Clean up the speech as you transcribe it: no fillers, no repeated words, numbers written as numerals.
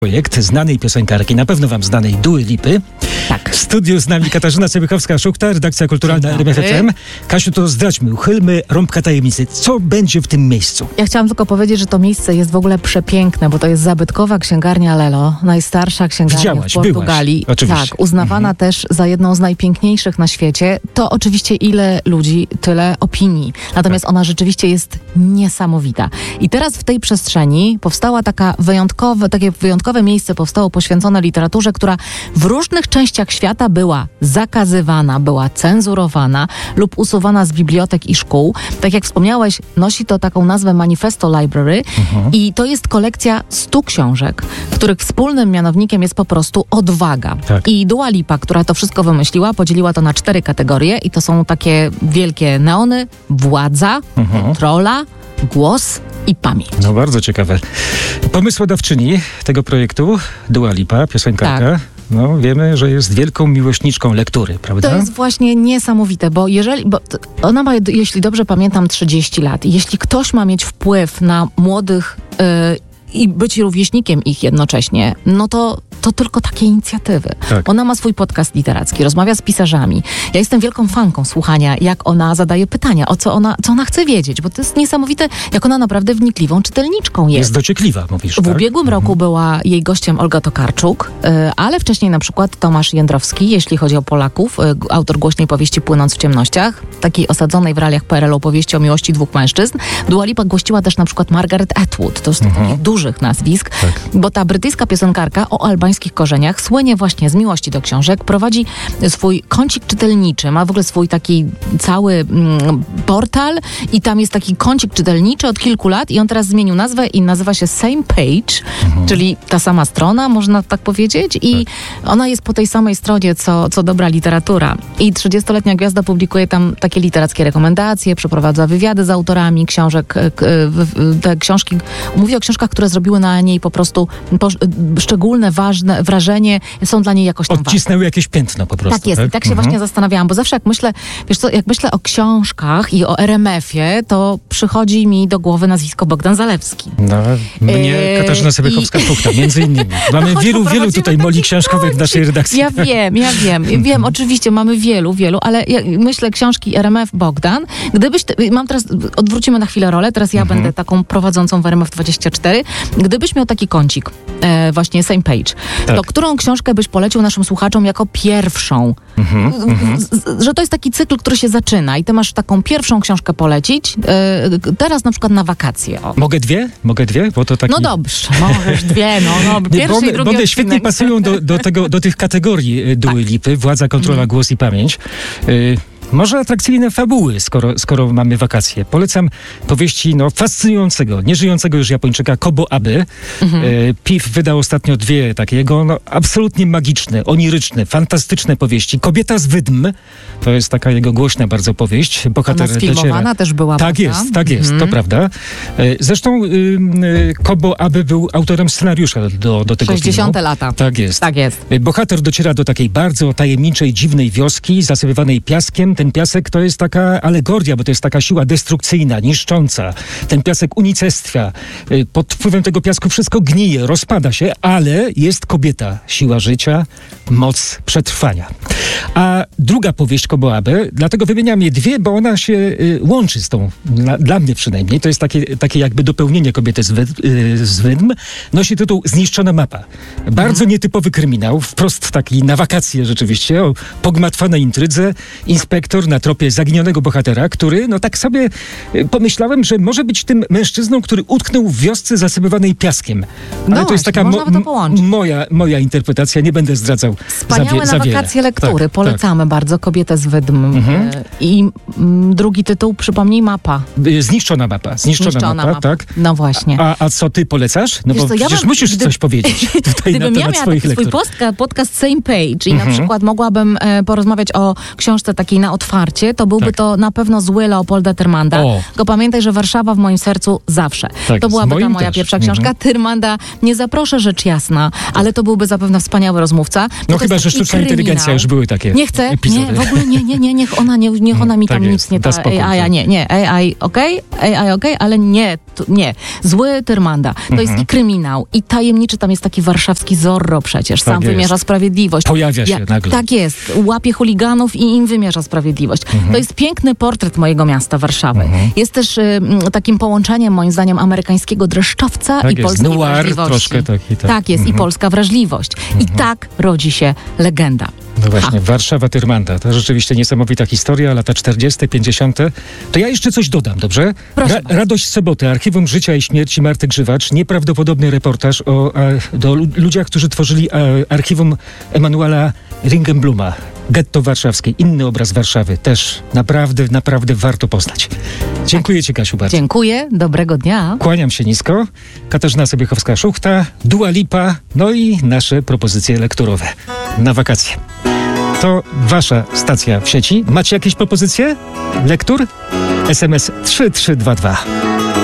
projekt znanej piosenkarki, na pewno wam znanej Duy Lipy. Tak. W studiu z nami Katarzyna Cebychowska-Szukta, redakcja kulturalna RMF FM. Kasiu, to zdradźmy, uchylmy rąbka tajemnicy. Co będzie w tym miejscu? Ja chciałam tylko powiedzieć, że to miejsce jest w ogóle przepiękne, bo to jest zabytkowa księgarnia Lelo, najstarsza księgarnia w Portugalii. Oczywiście. Tak, uznawana też za jedną z najpiękniejszych na świecie. To oczywiście ile ludzi, tyle opinii. Natomiast ona rzeczywiście jest niesamowita. I teraz w tej przestrzeni powstała takie wyjątkowe miejsce powstało poświęcone literaturze, która w różnych częściach świata była zakazywana, była cenzurowana lub usuwana z bibliotek i szkół. Tak jak wspomniałeś, nosi to taką nazwę Manifesto Library i to jest kolekcja 100 książek, których wspólnym mianownikiem jest po prostu odwaga. Tak. I Dua Lipa, która to wszystko wymyśliła, podzieliła to na 4 kategorie i to są takie wielkie neony: władza, kontrola, głos i pamięć. No bardzo ciekawe. Pomysłodawczyni tego projektu, Dua Lipa, piosenkarka, Tak. no wiemy, że jest wielką miłośniczką lektury, prawda? To jest właśnie niesamowite, bo ona ma, jeśli dobrze pamiętam, 30 lat. Jeśli ktoś ma mieć wpływ na młodych i być rówieśnikiem ich jednocześnie, no to tylko takie inicjatywy. Tak. Ona ma swój podcast literacki, rozmawia z pisarzami. Ja jestem wielką fanką słuchania, jak ona zadaje pytania, co ona chce wiedzieć, bo to jest niesamowite, jak ona naprawdę wnikliwą czytelniczką jest. Jest dociekliwa, mówisz, W tak? ubiegłym roku była jej gościem Olga Tokarczuk, ale wcześniej na przykład Tomasz Jędrowski, jeśli chodzi o Polaków, autor głośnej powieści Płynąc w ciemnościach, takiej osadzonej w realiach PRL-u opowieści o miłości 2 mężczyzn. Dua Lipa gościła też na przykład Margaret Atwood, to jest takich dużych nazwisk, Tak. bo ta brytyjska piosenkarka o albańskich korzeniach słynie właśnie z miłości do książek, prowadzi swój kącik czytelniczy, ma w ogóle swój taki cały portal i tam jest taki kącik czytelniczy od kilku lat i on teraz zmienił nazwę i nazywa się Same Page, czyli ta sama strona, można tak powiedzieć, i ona jest po tej samej stronie, co dobra literatura. I 30-letnia gwiazda publikuje tam takie literackie rekomendacje, przeprowadza wywiady z autorami książek, te książki, mówi o książkach, które zrobiły na niej po prostu szczególne, ważne wrażenie, są dla niej jakoś tam Odcisnęły jakieś piętno po prostu. Tak jest. I tak się właśnie zastanawiałam, bo zawsze jak myślę, wiesz co, jak myślę o książkach i o RMF-ie, to przychodzi mi do głowy nazwisko Bogdan Zalewski. No, mnie Katarzyna Cebychowska-Szukta, między innymi. Mamy wielu tutaj moli książkowych w naszej redakcji. Ja wiem, oczywiście mamy wielu, ale ja myślę książki RMF Bogdan. Odwrócimy na chwilę rolę, teraz ja będę taką prowadzącą w RMF24. Gdybyś miał taki kącik, właśnie Same Page, to którą książkę byś polecił naszym słuchaczom jako pierwszą? Że to jest taki cykl, który się zaczyna i ty masz taką pierwszą książkę polecić, teraz na przykład na wakacje. O. Mogę dwie? Bo to taki... No dobrze, możesz dwie, pierwszy i drugi one świetnie pasują do tych kategorii Duy Lipy, władza, kontrola, głos i pamięć. Może atrakcyjne fabuły, skoro mamy wakacje. Polecam powieści fascynującego, nieżyjącego już Japończyka Kobo Abe. PIF wydał ostatnio 2 takie jego absolutnie magiczne, oniryczne, fantastyczne powieści. Kobieta z wydm, to jest taka jego głośna bardzo powieść. Bohater ona sfilmowana też była, Tak jest, to prawda. Zresztą Kobo Abe był autorem scenariusza do tego 60. filmu. lata. Tak jest. Tak jest. Bohater dociera do takiej bardzo tajemniczej, dziwnej wioski, zasypywanej piaskiem. Ten piasek to jest taka alegoria, bo to jest taka siła destrukcyjna, niszcząca. Ten piasek unicestwia. Pod wpływem tego piasku wszystko gnije, rozpada się, ale jest kobieta. Siła życia, moc przetrwania. A druga powieść Kobo Abe, dlatego wymieniam je 2, bo ona się łączy z tą, dla mnie przynajmniej. To jest takie jakby dopełnienie Kobiety z wydm. Nosi tytuł Zniszczona mapa. Bardzo nietypowy kryminał, wprost taki na wakacje rzeczywiście, o pogmatwanej intrydze. Inspektor na tropie zaginionego bohatera, który, tak sobie pomyślałem, że może być tym mężczyzną, który utknął w wiosce zasypywanej piaskiem. Ale to jest taka moja interpretacja, nie będę zdradzał Wspaniałe za na wiele. wakacje lektury. Polecamy bardzo Kobietę z wydm. I drugi tytuł, przypomnij, mapa. Zniszczona mapa, tak? No właśnie. A co ty polecasz? No bo przecież musisz coś powiedzieć tutaj na temat swoich lektur. Gdybym ja miała podcast Same Page i na przykład mogłabym porozmawiać o książce takiej na otwarcie, to byłby to na pewno Zły Leopolda Tyrmanda. Tylko pamiętaj, że Warszawa w moim sercu zawsze. Tak, to byłaby ta moja też. pierwsza książka. Tyrmanda nie zaproszę, rzecz jasna, ale to byłby zapewne wspaniały rozmówca. Chyba, że sztuczna inteligencja już były takie takie Nie chcę, epizody. nie, w ogóle nie, niech ona mi Tak tam nic jest, nie da spokój, AI, tak. nie, AI okej, ale nie, zły Tyrmanda. To jest i kryminał, i tajemniczy, tam jest taki warszawski Zorro przecież, sam Tak jest. wymierza sprawiedliwość. Pojawia się nagle. Tak jest, łapie chuliganów i im wymierza sprawiedliwość. To jest piękny portret mojego miasta, Warszawy. Jest też takim połączeniem, moim zdaniem, amerykańskiego dreszczowca Tak i jest, polskiej noir wrażliwości. troszkę taki, tak. Tak jest, i polska wrażliwość. I tak rodzi się legenda. No właśnie, Warszawa Tyrmanda. To rzeczywiście niesamowita historia, lata 40., 50. To ja jeszcze coś dodam, dobrze? Proszę bardzo. Radość Soboty, Archiwum Życia i Śmierci Marty Grzywacz. Nieprawdopodobny reportaż o ludziach, którzy tworzyli archiwum Emanuela Ringenbluma. Getto warszawskie, inny obraz Warszawy. Też naprawdę warto poznać. Dziękuję Ci, Kasiu, bardzo. Dziękuję, dobrego dnia. Kłaniam się nisko. Katarzyna Sobiechowska-Szuchta, Dua Lipa, no i nasze propozycje lekturowe na wakacje. To wasza stacja w sieci. Macie jakieś propozycje lektur? SMS 3322.